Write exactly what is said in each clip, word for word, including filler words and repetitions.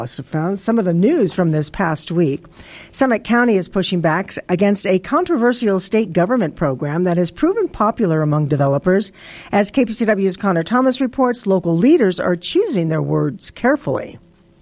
Found some of the news from this past week. Summit County is pushing back against a controversial state government program that has proven popular among developers. As K P C W's Connor Thomas reports, local leaders are choosing their words carefully.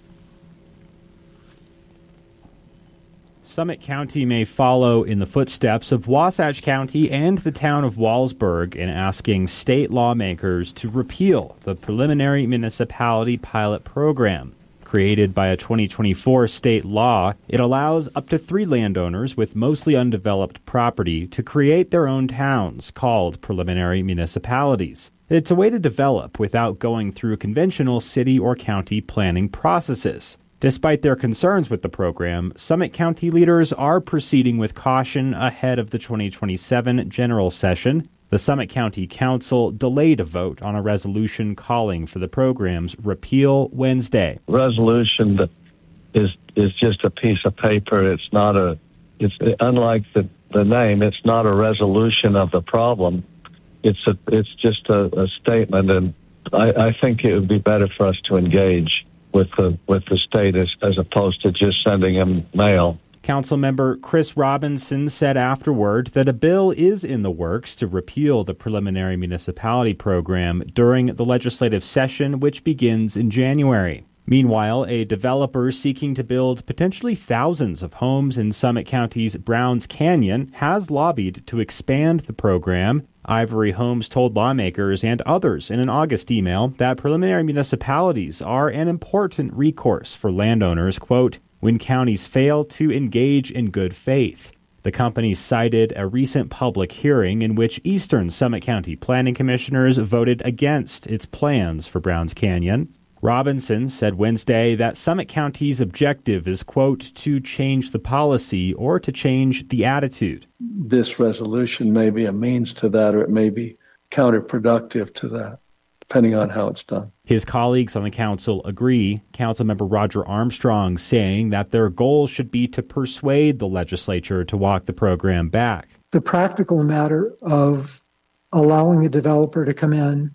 Summit County may follow in the footsteps of Wasatch County and the town of Wallsburg in asking state lawmakers to repeal the preliminary municipality pilot program. Created by a twenty twenty-four state law, it allows up to three landowners with mostly undeveloped property to create their own towns, called preliminary municipalities. It's a way to develop without going through conventional city or county planning processes. Despite their concerns with the program, Summit County leaders are proceeding with caution ahead of the twenty twenty-seven general session. The Summit County Council delayed a vote on a resolution calling for the program's repeal Wednesday. Resolution that is is just a piece of paper. It's not a. It's unlike the the name. It's not a resolution of the problem. It's a. It's just a, a statement, and I, I think it would be better for us to engage with the with the state as, as opposed to just sending them mail. Councilmember Chris Robinson said afterward that a bill is in the works to repeal the preliminary municipality program during the legislative session, which begins in January. Meanwhile, a developer seeking to build potentially thousands of homes in Summit County's Browns Canyon has lobbied to expand the program. Ivory Homes told lawmakers and others in an August email that preliminary municipalities are an important recourse for landowners, quote, when counties fail to engage in good faith. The company cited a recent public hearing in which Eastern Summit County planning commissioners voted against its plans for Browns Canyon. Robinson said Wednesday that Summit County's objective is, quote, to change the policy or to change the attitude. This resolution may be a means to that, or it may be counterproductive to that, depending on how it's done. His colleagues on the council agree, Councilmember Roger Armstrong saying that their goal should be to persuade the legislature to walk the program back. The practical matter of allowing a developer to come in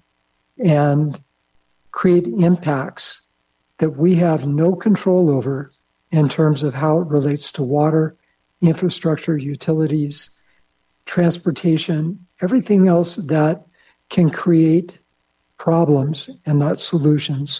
and create impacts that we have no control over in terms of how it relates to water, infrastructure, utilities, transportation, everything else that can create problems and not solutions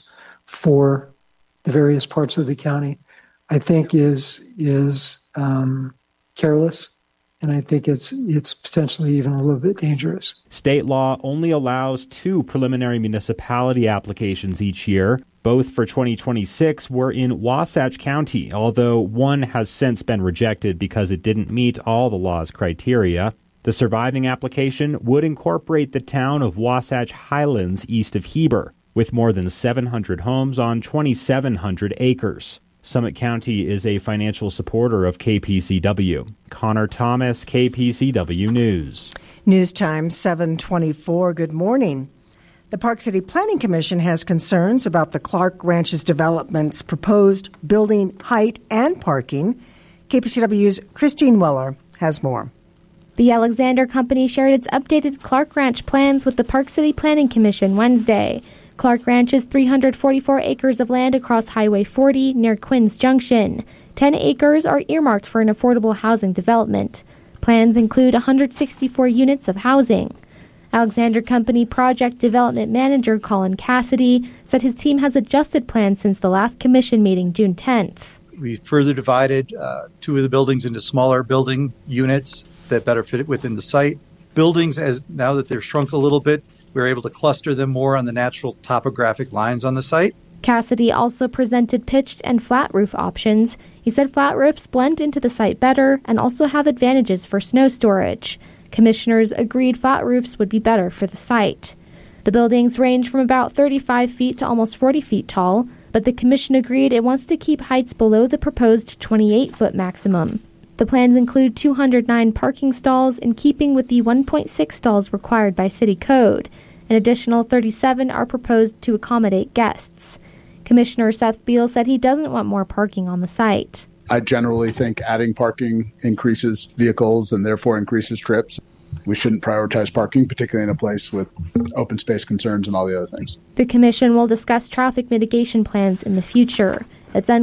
for the various parts of the county, I think is is um, careless, and I think it's it's potentially even a little bit dangerous. State law only allows two preliminary municipality applications each year. Both for twenty twenty-six were in Wasatch County, although one has since been rejected because it didn't meet all the law's criteria. The surviving application would incorporate the town of Wasatch Highlands east of Heber, with more than seven hundred homes on twenty-seven hundred acres. Summit County is a financial supporter of K P C W. Connor Thomas, K P C W News. News time, seven twenty-four. Good morning. The Park City Planning Commission has concerns about the Clark Ranches development's proposed building height and parking. K P C W's Christine Weller has more. The Alexander Company shared its updated Clark Ranch plans with the Park City Planning Commission Wednesday. Clark Ranch is three hundred forty-four acres of land across Highway forty near Quinn's Junction. Ten acres are earmarked for an affordable housing development. Plans include one hundred sixty-four units of housing. Alexander Company Project Development Manager Colin Cassidy said his team has adjusted plans since the last commission meeting June tenth. We further divided uh, two of the buildings into smaller building units that better fit within the site. Buildings, as now that they're shrunk a little bit, we're able to cluster them more on the natural topographic lines on the site. Cassidy also presented pitched and flat roof options. He said flat roofs blend into the site better and also have advantages for snow storage. Commissioners agreed flat roofs would be better for the site. The buildings range from about thirty-five feet to almost forty feet tall, but the commission agreed it wants to keep heights below the proposed twenty-eight foot maximum. The plans include two hundred nine parking stalls in keeping with the one point six stalls required by city code. An additional thirty-seven are proposed to accommodate guests. Commissioner Seth Beal said he doesn't want more parking on the site. I generally think adding parking increases vehicles and therefore increases trips. We shouldn't prioritize parking, particularly in a place with open space concerns and all the other things. The commission will discuss traffic mitigation plans in the future. It's